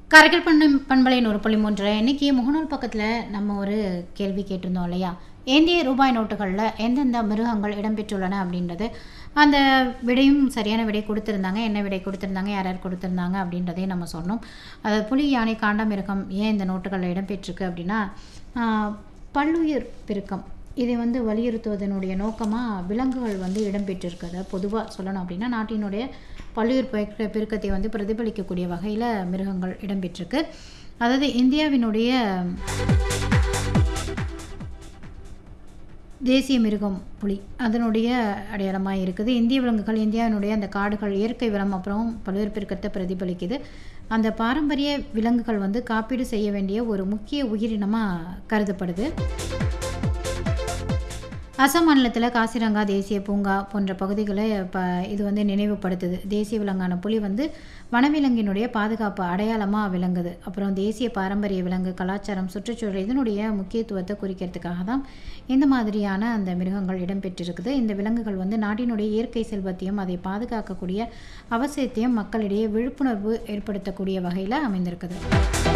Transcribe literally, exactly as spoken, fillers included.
கரைக்கல் பண்ண பண்பலை நூறு புள்ளி மூன்று இன்னைக்கு முகநூல் பக்கத்தில் நம்ம ஒரு கேள்வி கேட்டிருந்தோம் இல்லையா? இந்திய ரூபாய் நோட்டுகளில் எந்தெந்த மிருகங்கள் இடம்பெற்றுள்ளன அப்படின்றது. அந்த விடையும் சரியான விடை கொடுத்துருந்தாங்க. என்ன விடை கொடுத்துருந்தாங்க, யார் யார் கொடுத்துருந்தாங்க அப்படின்றதையும் நம்ம சொன்னோம். அதாவது புலி, யானை, காண்டாமிருகம் ஏன் இந்த நோட்டுகளில் இடம்பெற்றிருக்கு அப்படின்னா, ஆஹ், பல்லுயிர் பெருக்கம் இதை வந்து வலியுறுத்துவதனுடைய நோக்கமாக விலங்குகள் வந்து இடம்பெற்றிருக்கிறத பொதுவாக சொல்லணும் அப்படின்னா, நாட்டினுடைய பல்லுயிர் பெருக்க பெருக்கத்தை வந்து பிரதிபலிக்கக்கூடிய வகையில் மிருகங்கள் இடம்பெற்றிருக்கு. அதாவது இந்தியாவினுடைய தேசிய மிருகம் புலி அதனுடைய அடையாளமாக இருக்குது. இந்திய விலங்குகள் இந்தியாவினுடைய அந்த காடுகள் இயற்கை வளம் அப்புறம் பல்வேறு பெருக்கத்தை பிரதிபலிக்குது. அந்த பாரம்பரிய விலங்குகள் வந்து காப்பீடு செய்ய வேண்டிய ஒரு முக்கிய உயிரினமாக கருதப்படுது. அசாம் மாநிலத்தில் காசிரங்கா தேசிய பூங்கா போன்ற பகுதிகளை இப்போ இது வந்து நினைவுபடுத்துது. தேசிய விலங்கான புலி வந்து வனவிலங்கினுடைய பாதுகாப்பு அடையாளமாக விளங்குது. அப்புறம் தேசிய பாரம்பரிய விலங்கு, கலாச்சாரம், சுற்றுச்சூழல் இதனுடைய முக்கியத்துவத்தை குறிக்கிறதுக்காக தான் இந்த மாதிரியான அந்த மிருகங்கள் இடம்பெற்றிருக்குது. இந்த விலங்குகள் வந்து நாட்டினுடைய இயற்கை செல்வத்தையும் அதை பாதுகாக்கக்கூடிய அவசியத்தையும் மக்களிடையே விழிப்புணர்வு ஏற்படுத்தக்கூடிய வகையில் அமைந்திருக்குது.